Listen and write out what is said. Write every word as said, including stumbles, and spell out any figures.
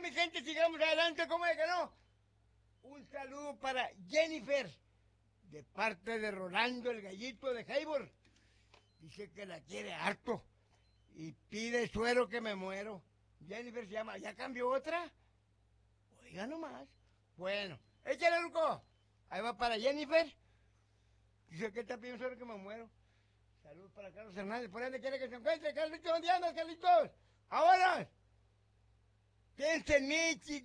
mi gente, sigamos adelante, ¿cómo de que no? Un saludo para Jennifer, de parte de Rolando, el gallito de Haybor. Dice que la quiere harto y pide suero que me muero. Jennifer se llama, ¿ya cambió otra? Oiga nomás. Bueno, échale, Luco. Ahí va para Jennifer. Dice que está pidiendo suero que me muero. Saludos para Carlos Hernández. ¿Por dónde quiere que se encuentre? Carlitos, ¿dónde andas, Carlitos? ¡Ahora! Piensa en mí, chico.